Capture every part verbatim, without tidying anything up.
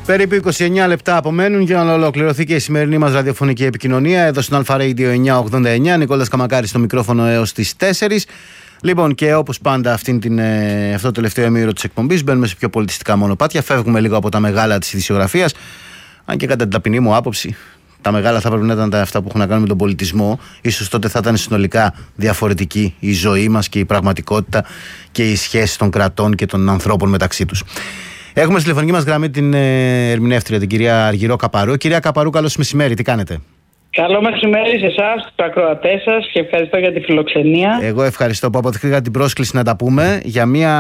Περίπου είκοσι εννέα λεπτά απομένουν για να ολοκληρωθεί και η σημερινή μας ραδιοφωνική επικοινωνία εδώ στην Αλφα Radio εννιακόσια ογδόντα εννιά. Νικόλας Καμακάρης στο μικρόφωνο έως τις τέσσερις. Λοιπόν, και όπως πάντα αυτήν την, αυτό το τελευταίο ημίωρο της εκπομπής μπαίνουμε σε πιο πολιτιστικά μονοπάτια. Φεύγουμε λίγο από τα μεγάλα της ειδησιογραφίας. Αν και κατά την ταπεινή μου άποψη, τα μεγάλα θα πρέπει να ήταν τα αυτά που έχουν να κάνουν με τον πολιτισμό. Ίσως τότε θα ήταν συνολικά διαφορετική η ζωή μας και η πραγματικότητα και οι σχέσεις των κρατών και των ανθρώπων μεταξύ τους. Έχουμε στη τηλεφωνική μας γραμμή την ε, ερμηνεύτρια, την κυρία Αργυρό Καπαρού. Κυρία Καπαρού, καλώς μεσημέρι, τι κάνετε? Καλό μεσημέρι σε εσάς, τους ακροατές σας, και ευχαριστώ για τη φιλοξενία. Εγώ ευχαριστώ που αποδεχτήκα την πρόσκληση να τα πούμε για μία,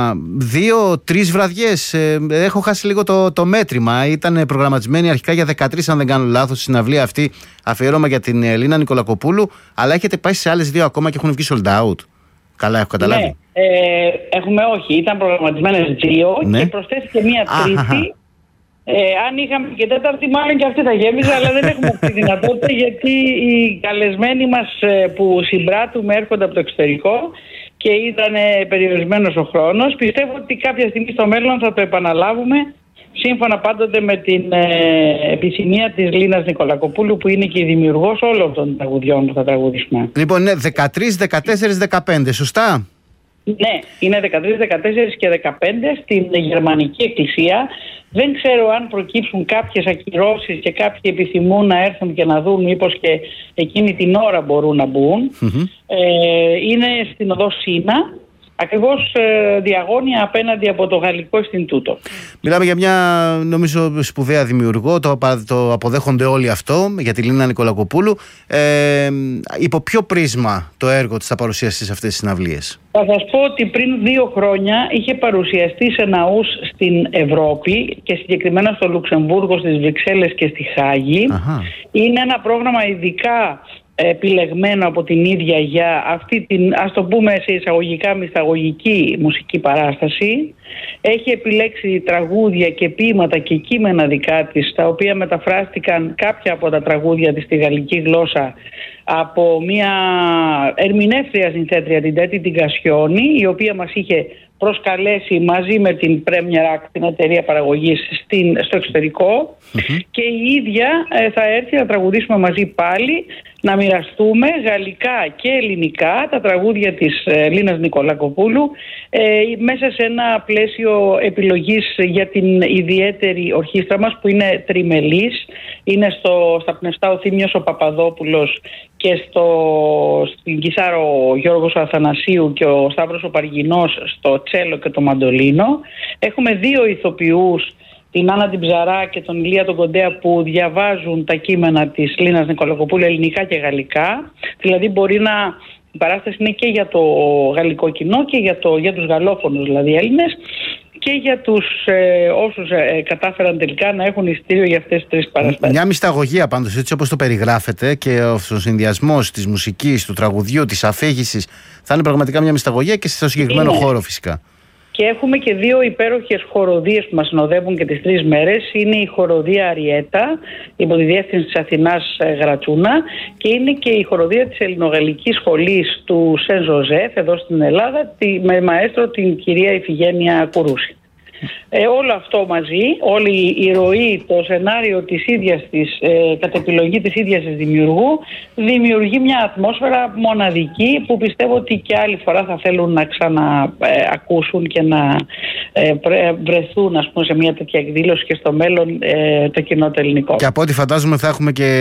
δύο, τρεις βραδιές. Ε, έχω χάσει λίγο το, το μέτρημα. Ήταν προγραμματισμένη αρχικά για δεκατρείς, αν δεν κάνω λάθος, η συναυλία αυτή, αφιερώμα για την Ελίνα Νικολακοπούλου, αλλά έχετε πάει σε άλλες δύο ακόμα και έχουν βγει sold out. Καλά, έχω καταλάβει. Ναι, ε, έχουμε όχι. Ήταν προγραμματισμένες δύο, ναι, και προσθέθηκε μία τρίτη. Ε, αν είχαμε και τέταρτη, μάλλον και αυτή θα γέμιζε, αλλά δεν έχουμε αυτή τη δυνατότητα, γιατί οι καλεσμένοι μας που συμπράττουμε έρχονται από το εξωτερικό και ήταν περιορισμένος ο χρόνος. Πιστεύω ότι κάποια στιγμή στο μέλλον θα το επαναλάβουμε, σύμφωνα πάντοτε με την ε, επιθυμία της Λίνας Νικολακοπούλου, που είναι και η δημιουργός όλων των τραγουδιών που θα τραγουδήσουμε. Λοιπόν, είναι δεκατρείς, δεκατέσσερις, δεκαπέντε, σωστά? Ναι, είναι δεκατρείς, δεκατέσσερις και δεκαπέντε στην Γερμανική Εκκλησία. Δεν ξέρω αν προκύψουν κάποιες ακυρώσεις και κάποιοι επιθυμούν να έρθουν και να δουν, μήπως και εκείνη την ώρα μπορούν να μπουν. Mm-hmm. Ε, είναι στην οδό Σίνα, ακριβώς ε, διαγώνια απέναντι από το Γαλλικό Ινστιτούτο. Μιλάμε για μια, νομίζω, σπουδαία δημιουργό, το, το αποδέχονται όλοι αυτό, για τη Λίνα Νικολακοπούλου. Ε, υπό ποιο πρίσμα το έργο της θα παρουσιαστεί σε αυτές τις συναυλίες? Θα σας πω ότι πριν δύο χρόνια είχε παρουσιαστεί σε ναούς στην Ευρώπη και συγκεκριμένα στο Λουξεμβούργο, στις Βρυξέλλες και στη Χάγη. Αχα. Είναι ένα πρόγραμμα ειδικά επιλεγμένο από την ίδια για αυτή την, ας το πούμε σε εισαγωγικά, μυσταγωγική μουσική παράσταση. Έχει επιλέξει τραγούδια και ποίηματα και κείμενα δικά της, τα οποία μεταφράστηκαν κάποια από τα τραγούδια της στη γαλλική γλώσσα από μια ερμηνεύτρια συνθέτρια, την Τέτη την Κασιόνη, η οποία μας είχε προσκαλέσει μαζί με την Premier Act, την εταιρεία παραγωγής, στην, στο εξωτερικό. Mm-hmm. Και η ίδια ε, θα έρθει να τραγουδήσουμε μαζί πάλι, να μοιραστούμε γαλλικά και ελληνικά τα τραγούδια της ε, Λίνας Νικολακοπούλου ε, μέσα σε ένα πλαίσιο επιλογής για την ιδιαίτερη ορχήστρα μας, που είναι τριμελής. Είναι στο, στα πνευστά ο Θήμιος ο Παπαδόπουλος και στο, στην Κισάρο ο Γιώργος Αθανασίου και ο Σταύρος ο Παργινός στο τσέλο και το μαντολίνο. Έχουμε δύο ηθοποιούς, την Άννα την Ψαρά και τον Ηλία τον Κοντέα, που διαβάζουν τα κείμενα της Λίνας Νικολακοπούλου ελληνικά και γαλλικά. Δηλαδή μπορεί να... η παράσταση είναι και για το γαλλικό κοινό και για, το, για τους γαλλόφωνους, δηλαδή Έλληνες, και για τους ε, όσους ε, κατάφεραν τελικά να έχουν εισιτήριο για αυτές τις τρεις παραστάσεις. Μια μυσταγωγία πάντως, έτσι όπως το περιγράφετε, και ο συνδυασμός της μουσικής, του τραγουδιού, της αφήγησης, θα είναι πραγματικά μια μυσταγωγία και στο συγκεκριμένο είναι. χώρο φυσικά. Και έχουμε και δύο υπέροχες χοροδίες που μας συνοδεύουν και τις τρεις μέρες. Είναι η χοροδία Αριέτα, υπό τη διεύθυνση της Αθηνάς Γρατσούνα, και είναι και η χοροδία της Ελληνογαλλικής Σχολής του Σεν Ζωζέφ εδώ στην Ελλάδα, με μαέστρο την κυρία Ιφηγένεια Κουρούση. Ε, όλο αυτό μαζί, όλη η ροή, το σενάριο της ίδιας της, ε, κατ' επιλογή της ίδιας της δημιουργού, δημιουργεί μια ατμόσφαιρα μοναδική, που πιστεύω ότι και άλλη φορά θα θέλουν να ξαναακούσουν ε, και να ε, βρεθούν, ας πούμε, σε μια τέτοια εκδήλωση και στο μέλλον ε, το κοινό το ελληνικό. Και από ό,τι φαντάζομαι θα έχουμε και,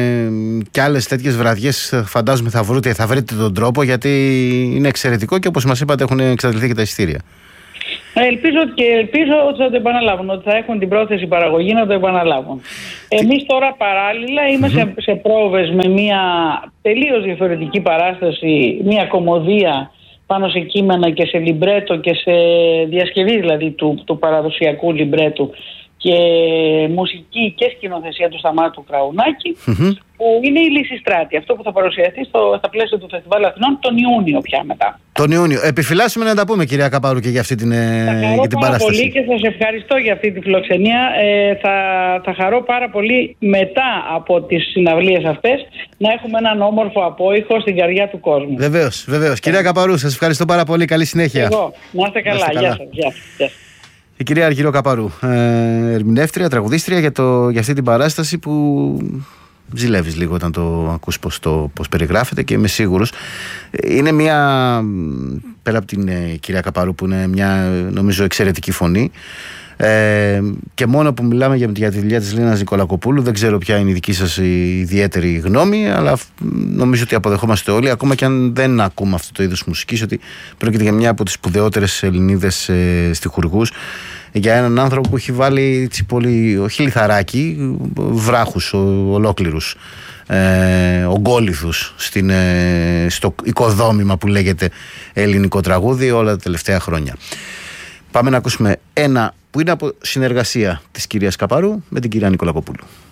και άλλες τέτοιες βραδιές, φαντάζομαι θα βρείτε, θα βρείτε τον τρόπο, γιατί είναι εξαιρετικό και όπως μας είπατε έχουν εξαντληθεί και τα εισιτήρια. Ελπίζω, και ελπίζω ότι θα το επαναλάβουν, ότι θα έχουν την πρόθεση παραγωγή να το επαναλάβουν. Εμείς τώρα παράλληλα είμαστε mm-hmm. σε, σε πρόβες με μια τελείως διαφορετική παράσταση, μια κομμωδία πάνω σε κείμενα και σε λιμπρέτο και σε διασκευή δηλαδή του, του παραδοσιακού λιμπρέτου, και μουσική και σκηνοθεσία του Σταμάτου Κραουνάκη, mm-hmm. που είναι η Λυσιστράτη. Αυτό που θα παρουσιαστεί στο, στα πλαίσια του Φεστιβάλ Αθηνών τον Ιούνιο πια μετά. Τον Ιούνιο. Επιφυλάσσουμε να τα πούμε, κυρία Καπαρού, και για αυτή την, για την παράσταση. Πολύ, και σας ευχαριστώ για αυτή τη φιλοξενία. Ε, θα, θα χαρώ πάρα πολύ μετά από τις συναυλίες αυτές να έχουμε έναν όμορφο απόϊχο στην καρδιά του κόσμου. Βεβαίως, βεβαίως. Yeah. Κυρία Καπαρού, σας ευχαριστώ πάρα πολύ. Καλή συνέχεια. Εγώ. Να είστε καλά. Γεια σας. Η κυρία Αργυρό Καπαρού, ε, ερμηνεύτρια, τραγουδίστρια για, το, για αυτή την παράσταση που ζηλεύεις λίγο όταν το ακούς πώς, το, πώς περιγράφεται και είμαι σίγουρος. Είναι μια, πέρα από την ε, κυρία Καπαρού που είναι μια νομίζω εξαιρετική φωνή, ε, και μόνο που μιλάμε για, για τη δουλειά της Λίνας Νικολακοπούλου, δεν ξέρω ποια είναι η δική σας η ιδιαίτερη γνώμη, αλλά νομίζω ότι αποδεχόμαστε όλοι, ακόμα και αν δεν ακούμε αυτό το είδος μουσικής, ότι πρόκειται για μια από τις σπουδαιότερες Ελληνίδες ε, στιχουργούς, για έναν άνθρωπο που έχει βάλει έτσι πολύ, όχι λιθαράκι, βράχους ολόκληρους, ε, ογκόλιθους στην, ε, στο οικοδόμημα που λέγεται ελληνικό τραγούδι όλα τα τελευταία χρόνια. Πάμε να ακούσουμε ένα που είναι από συνεργασία της κυρίας Καπαρού με την κυρία Νικολακοπούλου.